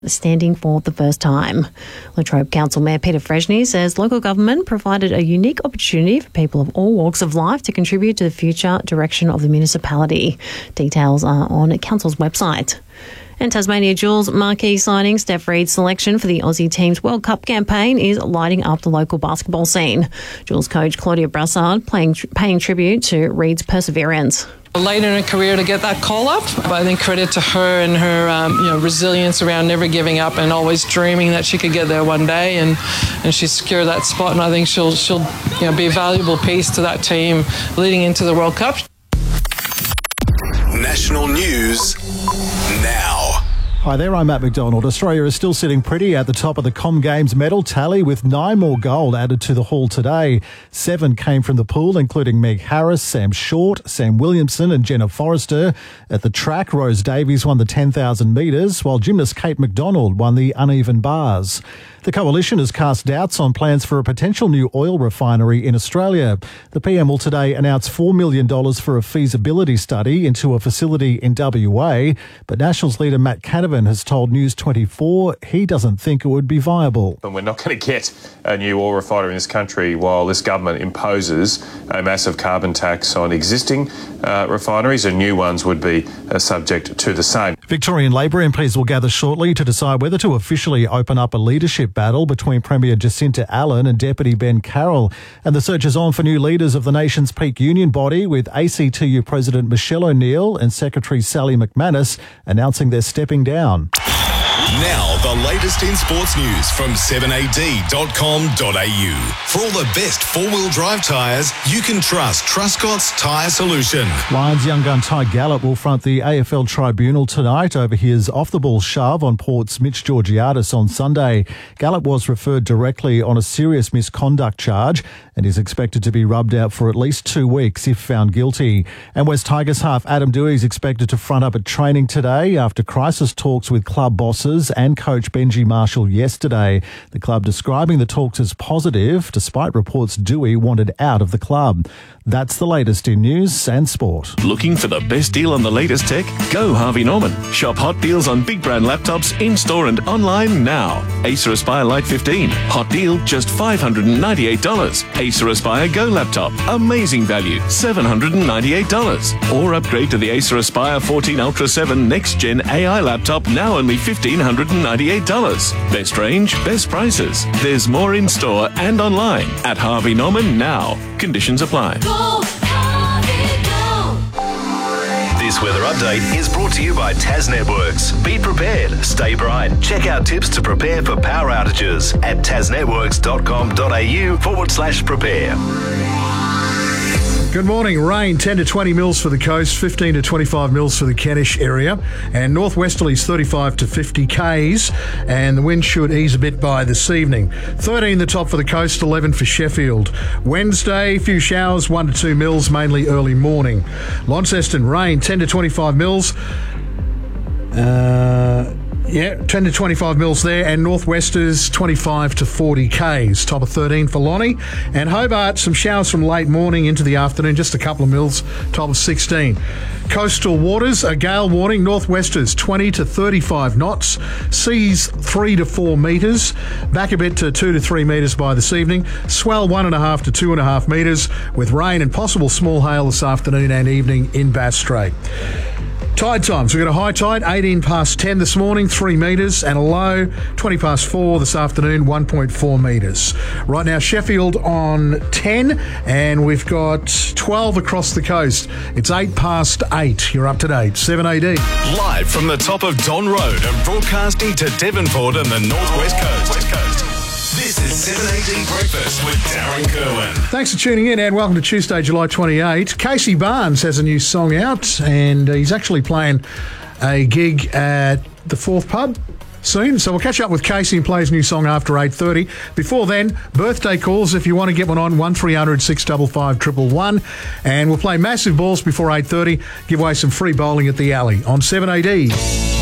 standing for the first time. Latrobe Council Mayor Peter Freshney says local government provided a unique opportunity for people of all walks of life to contribute to the future direction of the municipality. Details are on Council's website. And Tasmania Jewels marquee signing Steph Reid's selection for the Aussie team's World Cup campaign is lighting up the local basketball scene. Jewels coach Claudia Brassard paying tribute to Reid's perseverance. Late in her career to get that call up, but I think credit to her and her resilience around never giving up and always dreaming that she could get there one day, and she secured that spot, and I think she'll be a valuable piece to that team leading into the World Cup. National news now. Hi there, I'm Matt McDonald. Australia is still sitting pretty at the top of the Com Games medal tally with 9 more gold added to the haul today. 7 came from the pool, including Meg Harris, Sam Short, Sam Williamson and Jenna Forrester. At the track, Rose Davies won the 10,000 metres, while gymnast Kate McDonald won the uneven bars. The coalition has cast doubts on plans for a potential new oil refinery in Australia. The PM will today announce $4 million for a feasibility study into a facility in WA, but Nationals leader Matt Canavan has told News 24 he doesn't think it would be viable. And we're not going to get a new oil refinery in this country while this government imposes a massive carbon tax on existing refineries, and new ones would be subject to the same. Victorian Labor MPs will gather shortly to decide whether to officially open up a leadership battle between Premier Jacinta Allen and Deputy Ben Carroll. And the search is on for new leaders of the nation's peak union body, with ACTU President Michelle O'Neill and Secretary Sally McManus announcing they're stepping down. Now, the latest in sports news from 7ad.com.au. For all the best four-wheel drive tyres, you can trust Truscott's Tyre Solution. Lions young gun Ty Gallup will front the AFL Tribunal tonight over his off-the-ball shove on Port's Mitch Georgiadis on Sunday. Gallup was referred directly on a serious misconduct charge and is expected to be rubbed out for at least 2 weeks if found guilty. And West Tigers half Adam Dewey is expected to front up at training today after crisis talks with club bosses and coach Benji Marshall yesterday. The club describing the talks as positive, despite reports Dewey wanted out of the club. That's the latest in news and sport. Looking for the best deal on the latest tech? Go Harvey Norman. Shop hot deals on big brand laptops in-store and online now. Acer Aspire Lite 15. Hot deal, just $598. Acer Aspire Go laptop. Amazing value, $798. Or upgrade to the Acer Aspire 14 Ultra 7 Next Gen AI laptop, now only $1,598. Best range, best prices. There's more in-store and online at Harvey Norman now. Conditions apply. This weather update is brought to you by Tas Networks. Be prepared, stay bright. Check out tips to prepare for power outages at tasnetworks.com.au/prepare. Good morning. Rain 10 to 20 mils for the coast, 15 to 25 mils for the Kentish area, and northwesterlies 35 to 50 k's, and the wind should ease a bit by this evening. 13 the top for the coast, 11 for Sheffield. Wednesday, few showers, 1 to 2 mils, mainly early morning. Launceston, rain 10 to 25 mils. 10 to 25 mils there, and northwesters 25 to 40 k's. Top of 13 for Lonnie. And Hobart, some showers from late morning into the afternoon, just a couple of mils. Top of 16. Coastal waters, a gale warning, northwesters 20 to 35 knots. Seas 3 to 4 metres. Back a bit to 2 to 3 metres by this evening. Swell 1.5 to 2.5 metres, with rain and possible small hail this afternoon and evening in Bass Strait. Tide times. We've got a high tide, 18 past 10 this morning, 3 metres, and a low, 20 past 4 this afternoon, 1.4 metres. Right now, Sheffield on 10, and we've got 12 across the coast. It's 8 past 8. You're up to date. 7AD. Live from the top of Don Road and broadcasting to Devonport and the Northwest Coast. This is 7AD Breakfast with Darren Kerwin. Thanks for tuning in, and welcome to Tuesday, July 28. Casey Barnes has a new song out, and he's actually playing a gig at the Fourth Pub soon. So we'll catch up with Casey and play his new song after 8:30. Before then, birthday calls if you want to get one on, 1300 655 111. And we'll play massive balls before 8:30, give away some free bowling at the Alley on 7AD.